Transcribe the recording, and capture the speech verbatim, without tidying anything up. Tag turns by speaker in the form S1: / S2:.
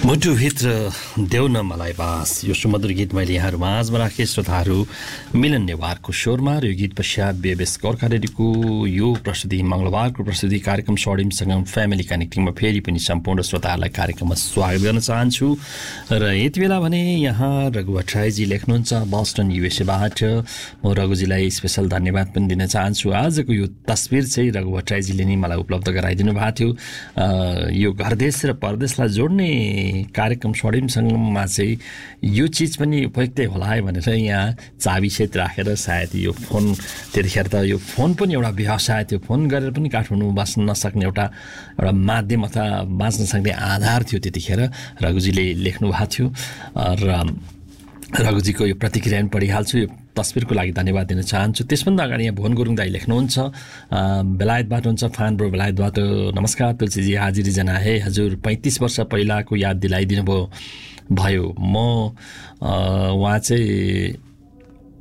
S1: मुटुभित्र देऊ न मलाई बास यो सुमधुर गीत मैले यहाँहरू माझमा राखेँ। श्रोताहरू, मिलन नेवारको स्वरमा र यो गीत पश्चात बेबेस गोर्खा रेडियोको यो प्रस्तुति मङ्गलबारको प्रस्तुति कार्यक्रम स्वर्णिमसँग फ्यामिली कनेक्टिङमा फेरि पनि सम्पूर्ण श्रोताहरूलाई कार्यक्रममा स्वागत गर्न चाहन्छु। र यति बेला भने यहाँ रघु भट्टराईजी लेख्नुहुन्छ बस्टन युएसएबाट। म रघुजीलाई स्पेसल धन्यवाद पनि दिन चाहन्छु। आजको यो तस्बिर चाहिँ रघु भट्टराईजीले नै मलाई उपलब्ध गराइदिनु भएको थियो। यो घरदेश र परदेशलाई जोड्ने कार्यक्रम स्वर्णिमसँगमा चाहिँ यो चिज पनि उपयुक्तै होला है भनेर यहाँ चाबी सहित राखेर सायद यो फोन, त्यतिखेर त यो फोन पनि एउटा व्यवसाय थियो। फोन गरेर पनि काठमाडौँ बाँच्न नसक्ने एउटा एउटा माध्यम अथवा बाँच्न सक्ने आधार थियो त्यतिखेर। रघुजीले लेख्नु भएको थियो र रघुजीको यो प्रतिक्रिया पनि पढिहाल्छु। यो तस्बिरको लागि धन्यवाद दिन चाहन्छु। त्यसभन्दा अगाडि यहाँ भुवन गुरुङ दाई लेख्नुहुन्छ बेलायतबाट हुन्छ, फानब्रो बेलायतबाट। नमस्कार तुलसीजी, हाजिरी जना है हजुर। पैँतिस वर्ष पहिलाको याद दिलाइदिनु भयो भयो म उहाँ चाहिँ